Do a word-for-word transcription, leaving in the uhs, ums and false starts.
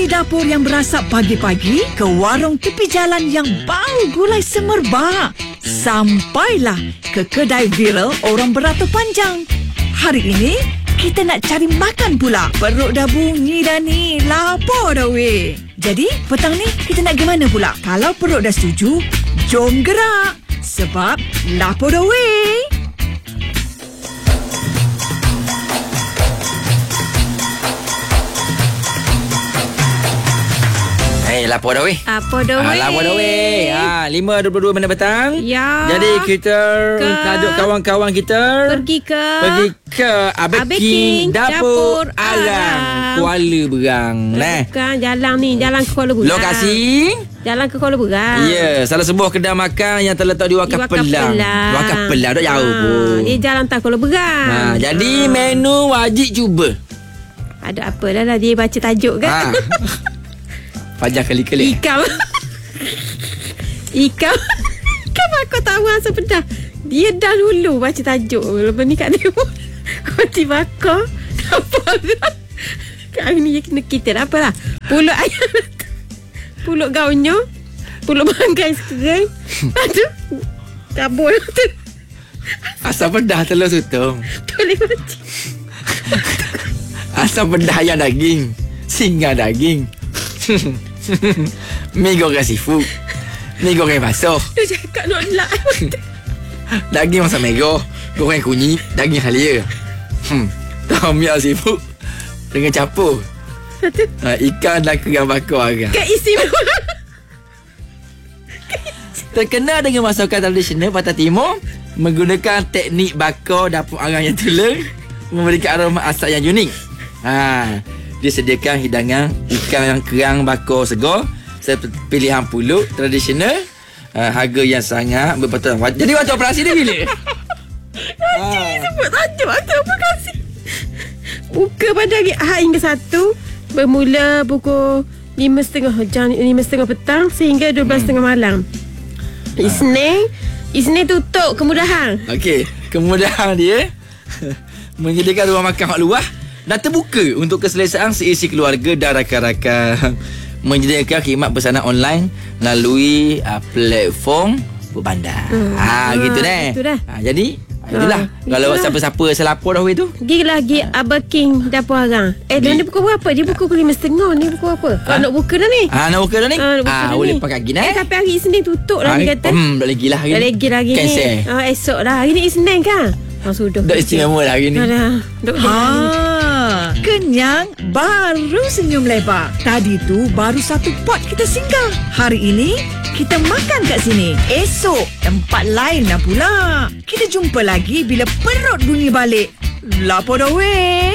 dapur yang berasap pagi-pagi ke warung tepi jalan yang bau gulai semerbak, sampailah ke kedai viral orang beratur panjang. Hari ini kita nak cari makan pula. Perut dah bunyi dah ni, lapar dah weh. Jadi petang ni kita nak pergi mana pula? Kalau perut dah setuju, jom gerak. Sebab lapar dah weh. Eh, lapar dah weh. Apa dah weh? Ha, lapar dah weh. Ha, lima dua puluh dua minit petang. Ya. Jadi kita Ke... tajuk kawan-kawan kita Pergi ke Pergi ke Abeking Dapur, Dapur Arang, Kuala Berang. Nah. Bukan jalan ni, jalan ke Kuala Berang. Lokasi Jalan ke Kuala Berang. Ya, yeah, salah sebuah kedai makan yang terletak di Wakaf Pelang. Wakaf Pelang tak jauh ha, pun. Dia jalan tak Kuala Berang. Ha, jadi ha. menu wajib cuba. Ada apa dah lah dia baca tajuk kan? Ha. Pajak kali-kali. Ikan. Ikan. Ikan aku tahu asal pedas. Dia dah dulu baca tajuk. Lepas ni kat dia pun roti bakar. Apa kan? Kali ni kena kita dah apalah. Pulut ayam. Pulut gaunyo. Pulut bangkai sekarang. Aduh. Kabul. Asal pedas telur sotong. Boleh baca. Asal pedas ayam daging. Singa daging. Mi goreng seafood. Mi goreng basuh. Dia cakap nolak. Daging masak merah. Goreng kunyit. Daging halia. Hmm. Tom yum seafood dengan capur. Ha, ikan dan kerang bakar kan. Keistimewa. Terkenal dengan masakan tradisional Pantai Timur, menggunakan teknik bakar dapur arang yang tulen, memberikan aroma asap yang unik. Ha, disediakan hidangan ikan kerang bakar segar serta pilihan pulut tradisional, uh, harga yang sangat berpatutan. Jadi waktu operasi dia bila? Nanti sebut tajuk waktu operasi. Buka pada hari Ahad hingga Sabtu, bermula pukul lima setengah jam lima setengah petang sehingga dua belas setengah malam. Isnin, Isnin tutup kemudahan. Okey, kemudahan dia menyediakan ruang makan hak luas dan terbuka untuk keselesaan seisi keluarga dan rakan-rakan. Menyediakan khidmat pesanan online melalui uh, platform berbandar. Hmm. Ha, gitu deh. Itu dah. Ha, jadi itulah. Ha, kalau itulah. Siapa-siapa selapor dah tu. Pergi lagi Abeking Dapur Arang. Eh, dia, dia pukul berapa? Dia pukul lima setengah ni pukul apa? Ha? Kau nak buka dah ni? Ah, nak buka dah ni? Ah, ah boleh ni. pakai gini. Eh, tapi hari Isnin tutup lah, dia kata. Hmm, tak lagi lah hari ni. Tak lagi lagi ni. Cancel. Ah, esok lah. Hari ni Isnin kan? Ah, sudah. Tak istimewa lah hari ni. Dah. Duk Ha, kenyang baru senyum lebar. Tadi tu baru satu pot kita singgah. Hari ini kita makan kat sini. Esok tempat lain lah pula. Kita jumpa lagi bila perut bunyi balik. Lapor dah weh.